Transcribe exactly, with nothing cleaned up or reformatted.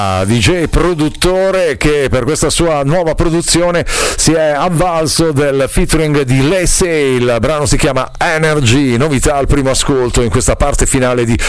D J produttore che per questa sua nuova produzione si è avvalso del featuring di Lay Say. Il brano si chiama Energy, novità al primo ascolto in questa parte finale di